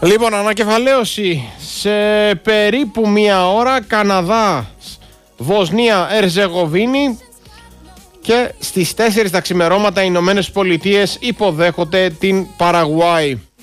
Λοιπόν, ανακεφαλαίωση σε περίπου μία ώρα. Καναδά, Βοσνία, Ερζεγοβίνη. Και στις 4 τα ξημερώματα οι Ηνωμένες Πολιτείες υποδέχονται την Παραγουάη.